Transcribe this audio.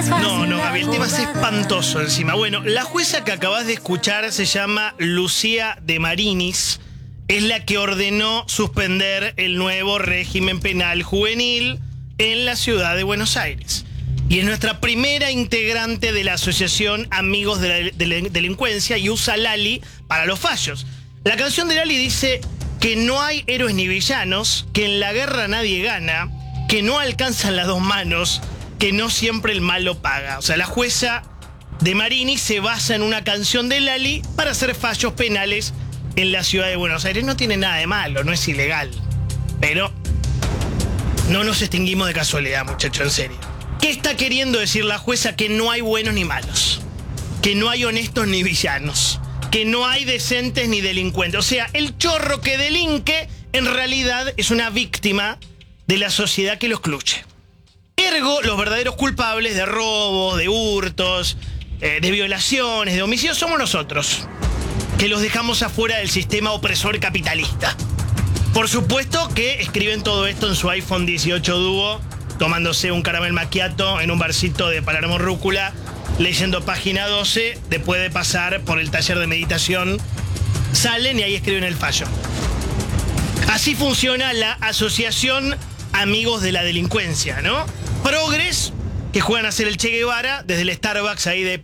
No, Gaby, el tema es espantoso encima. Bueno, la jueza que acabas de escuchar se llama Lucía de Marinis. Es la que ordenó suspender el nuevo régimen penal juvenil en la ciudad de Buenos Aires. Y es nuestra primera integrante de la asociación Amigos de la Delincuencia y usa Lali para los fallos. La canción de Lali dice que no hay héroes ni villanos, que en la guerra nadie gana, que no alcanzan las dos manos, que no siempre el malo paga. O sea, la jueza de Marini se basa en una canción de Lali para hacer fallos penales en la ciudad de Buenos Aires. No tiene nada de malo, no es ilegal. Pero no nos extinguimos de casualidad, muchachos, en serio. ¿Qué está queriendo decir la jueza? Que no hay buenos ni malos, que no hay honestos ni villanos, que no hay decentes ni delincuentes. O sea, el chorro que delinque en realidad es una víctima de la sociedad que lo excluye. Ergo, los verdaderos culpables de robos, de hurtos, de violaciones, de homicidios somos nosotros, que los dejamos afuera del sistema opresor capitalista. Por supuesto que escriben todo esto en su iPhone 18 Duo, tomándose un caramel macchiato en un barcito de Palermo Rúcula, leyendo página 12, después de pasar por el taller de meditación, salen y ahí escriben el fallo. Así funciona la asociación Amigos de la Delincuencia, ¿no? Progres que juegan a ser el Che Guevara desde el Starbucks ahí de